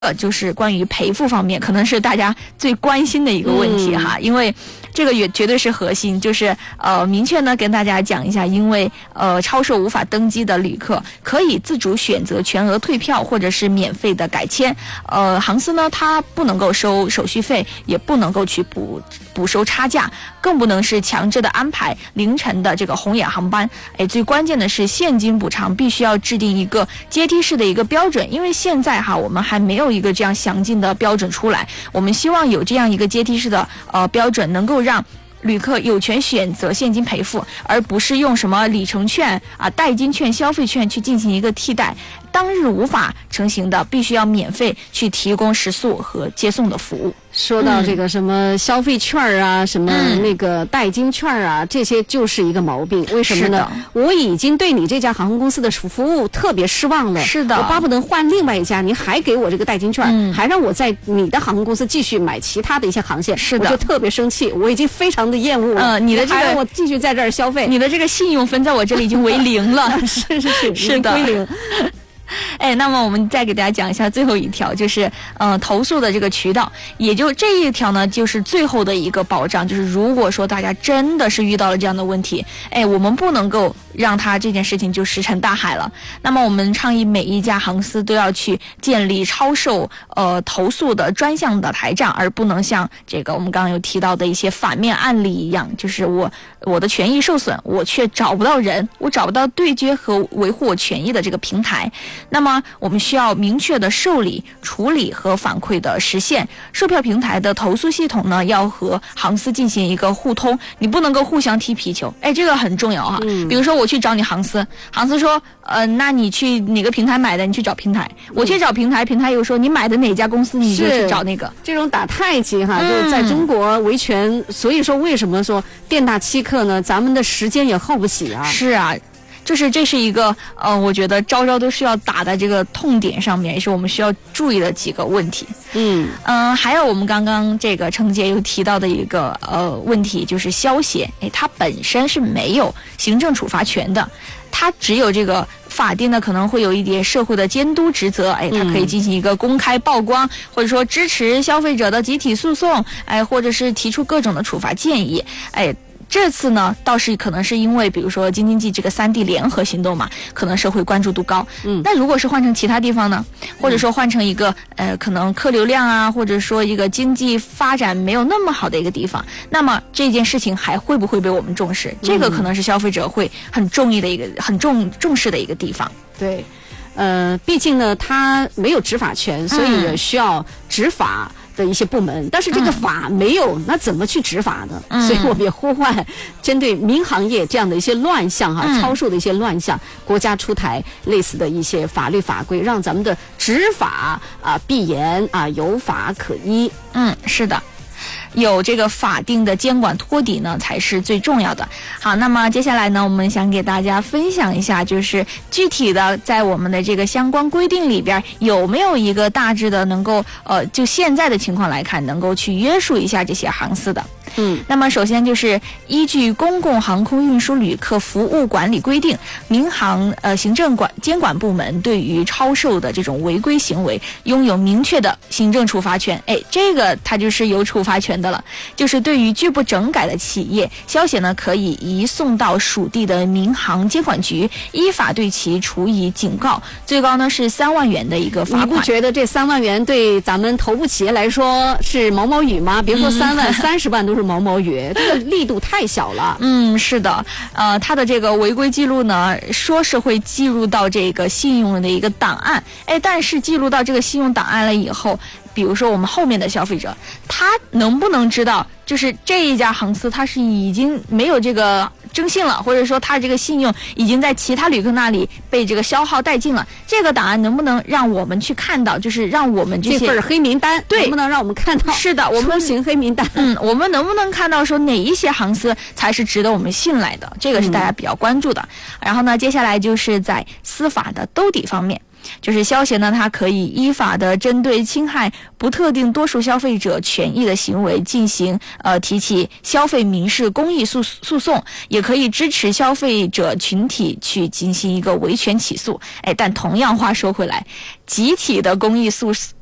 就是关于赔付方面，可能是大家最关心的一个问题哈，因为这个也绝对是核心，就是明确呢跟大家讲一下，因为超售无法登记的旅客可以自主选择全额退票或者是免费的改签，航司呢它不能够收手续费，也不能够去补收差价，更不能是强制的安排凌晨的这个红眼航班。最关键的是现金补偿必须要制定一个阶梯式的一个标准，因为现在哈我们还没有一个这样详尽的标准出来，我们希望有这样一个阶梯式的标准，能够让旅客有权选择现金赔付，而不是用什么里程券代金券、消费券去进行一个替代。当日无法成行的，必须要免费去提供食宿和接送的服务。 说到这个什么消费券啊，什么那个代金券啊，这些就是一个毛病。为什么呢？我已经对你这家航空公司的服务特别失望了， 是的， 我巴不得换另外一家，你还给我这个代金券，还让我在你的航空公司继续买其他的一些航线， 是的， 我就特别生气，我已经非常的厌恶了。 你的这个还让我继续在这儿消费， 你的这个信用分在我这里已经为零了， 是的，归零。 那么我们再给大家讲一下最后一条，就是投诉的这个渠道，也就这一条呢，就是最后的一个保障，就是如果说大家真的是遇到了这样的问题，我们不能够让他这件事情就石沉大海了。那么我们倡议每一家航司都要去建立超售投诉的专项的台账，而不能像这个我们刚刚有提到的一些反面案例一样，就是我的权益受损，我却找不到人，我找不到对接和维护我权益的这个平台。那么我们需要明确的受理、处理和反馈的实现。售票平台的投诉系统呢，要和航司进行一个互通，你不能够互相踢皮球。这个很重要哈。比如说我去找你航司，航司说那你去哪个平台买的，你去找平台。我去找平台，平台又说你买的哪家公司，你就去找那个。 这种打太极哈，就是在中国维权。所以说为什么说店大欺客呢？咱们的时间也耗不起啊。 是啊。就是这是一个我觉得招招都是要打在这个痛点上面，也是我们需要注意的几个问题。还有我们刚刚这个程姐又提到的一个问题，就是消协，它本身是没有行政处罚权的，它只有这个法定的可能会有一点社会的监督职责，它可以进行一个公开曝光，或者说支持消费者的集体诉讼，或者是提出各种的处罚建议，这次呢，倒是可能是因为，比如说京津冀这个3地联合行动嘛，可能社会关注度高。那如果是换成其他地方呢，或者说换成一个可能客流量啊，或者说一个经济发展没有那么好的一个地方，那么这件事情还会不会被我们重视？这个可能是消费者会很重视的一个地方。 对，毕竟呢，他没有执法权，所以也需要执法的一些部门，但是这个法没有，那怎么去执法呢？所以我们也呼唤针对民航业这样的一些乱象超售的一些乱象，国家出台类似的一些法律法规，让咱们的执法必严有法可依。 是的。有这个法定的监管托底呢，才是最重要的。好，那么接下来呢，我们想给大家分享一下，就是具体的在我们的这个相关规定里边有没有一个大致的能够就现在的情况来看，能够去约束一下这些航司的。那么首先就是依据公共航空运输旅客服务管理规定，民航行政监管部门对于超售的这种违规行为拥有明确的行政处罚权。这个它就是有处罚权的了，就是对于拒不整改的企业，消协呢可以移送到属地的民航监管局，依法对其处以警告，最高呢是3万元的一个罚款。 你不觉得这3万元对咱们头部企业来说是毛毛雨吗？别说3万，30万都是毛毛雨，这个力度太小了。 是的，他的这个违规记录呢，说是会记录到这个信用的一个档案，但是记录到这个信用档案了以后，比如说我们后面的消费者，他能不能知道，就是这一家航司他是已经没有这个征信了，或者说他这个信用已经在其他旅客那里被这个消耗殆尽了，这个档案能不能让我们去看到，就是让我们这份黑名单， 对， 能不能让我们看到？ 是的，我们出行黑名单。 我们能不能看到说哪一些航司才是值得我们信赖的？这个是大家比较关注的。然后呢，接下来就是在司法的兜底方面。就是消协呢，它可以依法的针对侵害不特定多数消费者权益的行为进行提起消费民事公益诉讼，也可以支持消费者群体去进行一个维权起诉。但同样话说回来，集体的公益诉